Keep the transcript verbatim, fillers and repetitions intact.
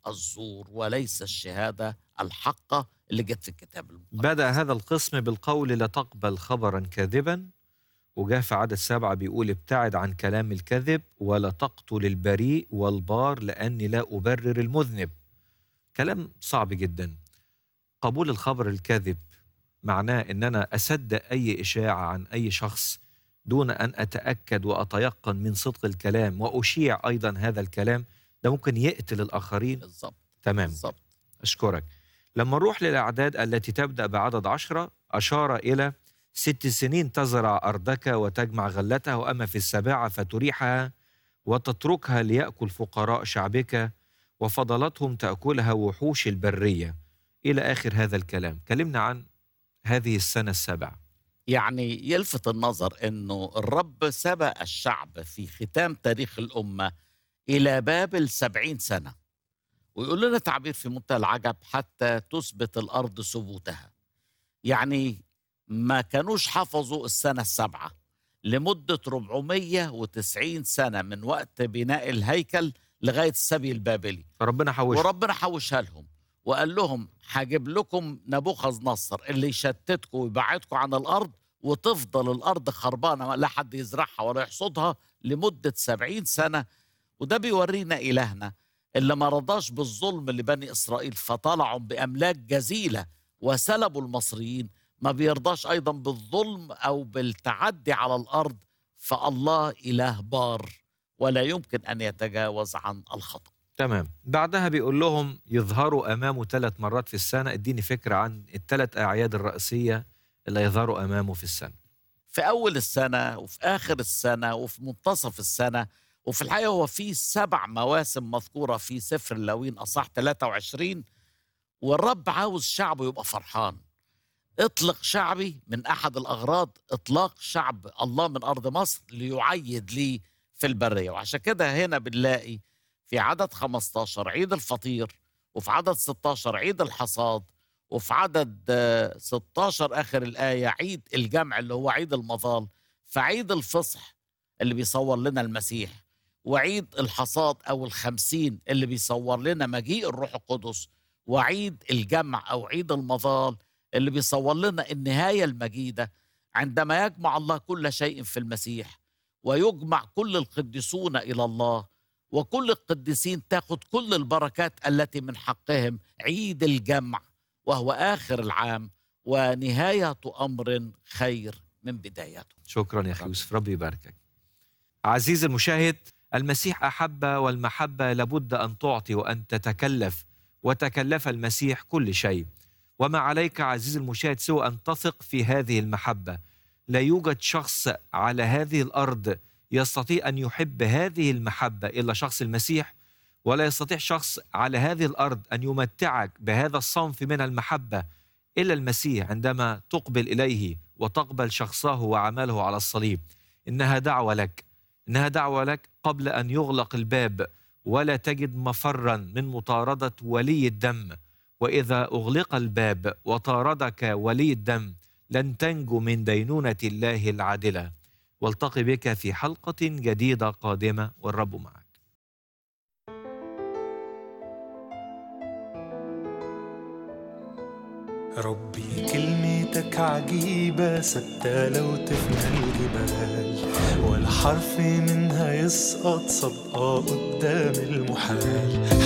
الزور وليس الشهادة الحقة اللي جت في الكتاب بدأ المقدس. هذا القسم بالقول لا تقبل خبرا كاذبا، وجاء في عدد سبعة بيقول ابتعد عن كلام الكذب ولا تقتل البريء والبار لأني لا أبرر المذنب. كلام صعب جدا. قبول الخبر الكاذب معناه أن أنا أصدق أي إشاعة عن أي شخص دون أن أتأكد وأتيقن من صدق الكلام وأشيع أيضا هذا الكلام. ده ممكن يقتل الآخرين. بالظبط. تمام. بالظبط. أشكرك. لما نروح للأعداد التي تبدأ بعدد عشرة أشار إلى ست سنين تزرع أرضك وتجمع غلتها، وأما في السابعة فتريحها وتتركها ليأكل فقراء شعبك وفضلتهم تأكلها وحوش البرية، إلى آخر هذا الكلام. كلمنا عن هذه السنة السابعة. يعني يلفت النظر أنه الرب سبق الشعب في ختام تاريخ الأمة إلى بابل سبعين سنة، ويقول لنا تعبير في منتهى العجب: حتى تثبت الأرض ثبوتها. يعني ما كانوش حفظوا السنة السابعة لمدة أربعمائة وتسعين سنة من وقت بناء الهيكل لغاية السبي البابلي، فربنا حوشه. وربنا حوشها لهم وقال لهم هجيب لكم نبوخذ نصر اللي يشتتكم ويبعدكم عن الأرض، وتفضل الأرض خربانة لا حد يزرعها ولا يحصدها لمدة سبعين سنة. وده بيورينا إلهنا اللي ما رضاش بالظلم لبني إسرائيل فطلعوا بأملاك جزيلة وسلبوا المصريين، ما بيرضاش أيضا بالظلم أو بالتعدي على الأرض. فالله إله بار ولا يمكن أن يتجاوز عن الخطأ. تمام. بعدها بيقول لهم يظهروا أمامه ثلاث مرات في السنة. اديني فكرة عن الثلاث أعياد الرئيسية اللي يظهروا أمامه في السنة. في أول السنة وفي آخر السنة وفي منتصف السنة. وفي الحقيقة هو في سبع مواسم مذكورة في سفر اللاويين أصح ثلاثة وعشرين، والرب عاوز شعبه يبقى فرحان. اطلق شعبي من أحد الأغراض إطلاق شعب الله من أرض مصر ليعيد لي في البرية. وعشان كده هنا بنلاقي في عدد خمسة عشر عيد الفطير، وفي عدد ستة عشر عيد الحصاد، وفي عدد آه، ستة عشر آخر الآية عيد الجمع اللي هو عيد المظال. فعيد الفصح اللي بيصور لنا المسيح، وعيد الحصاد أو الخمسين اللي بيصور لنا مجيء الروح القدس، وعيد الجمع أو عيد المظال اللي بيصور لنا النهاية المجيدة عندما يجمع الله كل شيء في المسيح ويجمع كل القديسون إلى الله، وكل القديسين تاخد كل البركات التي من حقهم. عيد الجمع وهو آخر العام ونهاية أمر خير من بدايته. شكرا يا أخي يوسف، ربي يباركك. عزيزي المشاهد، المسيح أحب، والمحبة لابد أن تعطي وأن تتكلف، وتكلف المسيح كل شيء. وما عليك عزيزي المشاهد سوى أن تثق في هذه المحبة. لا يوجد شخص على هذه الأرض يستطيع أن يحب هذه المحبة إلا شخص المسيح، ولا يستطيع شخص على هذه الأرض أن يمتعك بهذا الصنف من المحبة إلا المسيح. عندما تقبل إليه وتقبل شخصه وعمله على الصليب، إنها دعوة لك، إنها دعوة لك قبل أن يغلق الباب ولا تجد مفرا من مطاردة ولي الدم. وإذا أغلق الباب وطاردك ولي الدم لن تنجو من دينونة الله العادلة. والتقي بك في حلقة جديدة قادمة، والرب معك. ربي كلمتك عجيبة ثابتة لو تفنى الجبال، ولا حرف منها يسقط صدقة قدام المحال.